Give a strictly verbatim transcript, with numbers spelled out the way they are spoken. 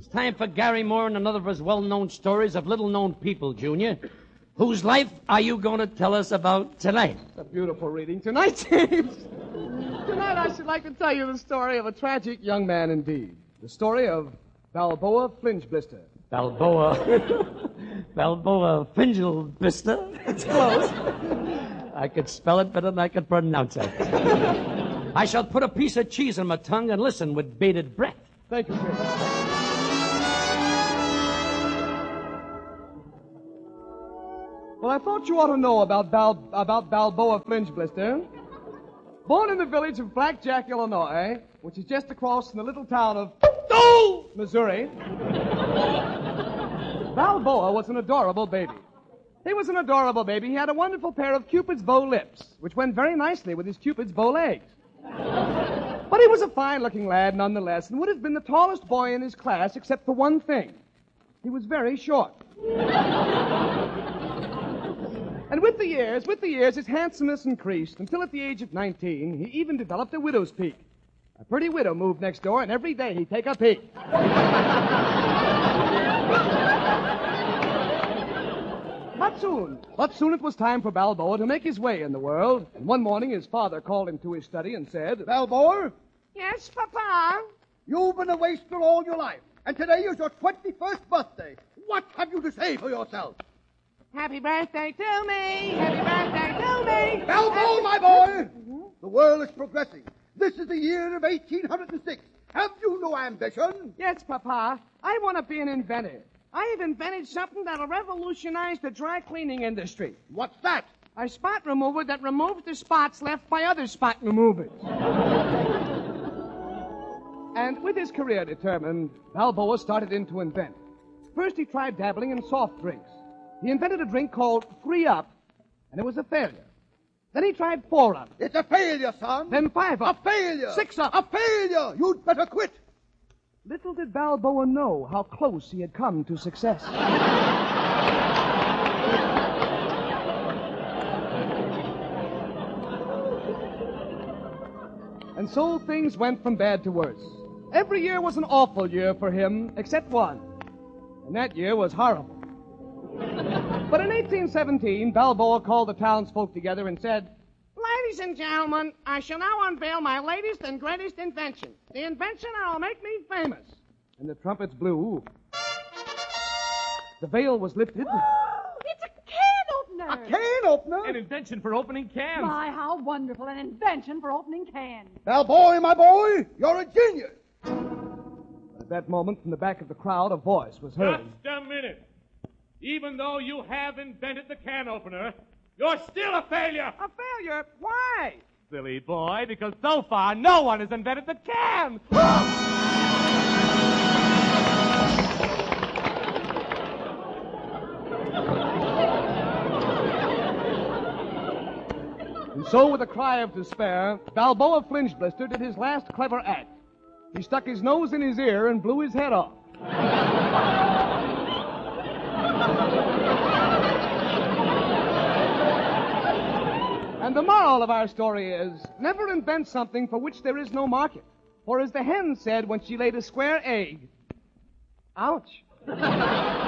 It's time for Gary Moore and another of his well-known stories of little-known people, Junior. Whose life are you going to tell us about tonight? A beautiful reading tonight, James. Tonight I should like to tell you the story of a tragic young man indeed. The story of Balboa Flinge Blister. Balboa. Balboa Fingel Blister. It's close. I could spell it better than I could pronounce it. I shall put a piece of cheese on my tongue and listen with bated breath. Thank you, James. Well, I thought you ought to know about Bal- about Balboa Flinge Blister. Born in the village of Blackjack, Illinois, which is just across from the little town of oh! Missouri, Balboa was an adorable baby. He was an adorable baby. He had a wonderful pair of Cupid's bow lips, which went very nicely with his Cupid's bow legs. But he was a fine-looking lad nonetheless, and would have been the tallest boy in his class except for one thing. He was very short. And with the years, with the years, his handsomeness increased until at the age of nineteen, he even developed a widow's peak. A pretty widow moved next door, and every day he'd take a peek. But soon, but soon it was time for Balboa to make his way in the world. And one morning his father called him to his study and said, Balboa, Yes, Papa? you've been a waster all your life, and today is your twenty-first birthday. What have you to say for yourself? Happy birthday to me! Happy birthday to me! Balboa, my boy! The world is progressing. This is the year of eighteen oh six. Have you no ambition? Yes, Papa, I want to be an inventor. I have invented something that'll revolutionize the dry cleaning industry. What's that? A spot remover that removes the spots left by other spot removers. And with his career determined, Balboa started in to invent. First, he tried dabbling in soft drinks. He invented a drink called Three Up, and it was a failure. Then he tried Four Up. It's a failure, son. Then Five A Up. failure. Six Up. A failure. You'd better quit. Little did Balboa know how close he had come to success. And so things went from bad to worse. Every year was an awful year for him, except one. And that year was horrible. But in eighteen seventeen, Balboa called the townsfolk together and said, Ladies and gentlemen, I shall now unveil my latest and greatest invention. The invention that'll make me famous. and the trumpets blew. The veil was lifted. It's a can opener! A can opener? An invention for opening cans. My, how wonderful. An invention for opening cans. Balboa, my boy, you're a genius. But at that moment, from the back of the crowd, a voice was heard. Just a minute. Even though you have invented the can opener, you're still a failure. A failure? Why? Silly boy, because so far no one has invented the can. And so, with a cry of despair, Balboa Flinge Blister did his last clever act. He stuck his nose in his ear and blew his head off. And the moral of our story is, never invent something for which there is no market. For as the hen said when she laid a square egg, ouch.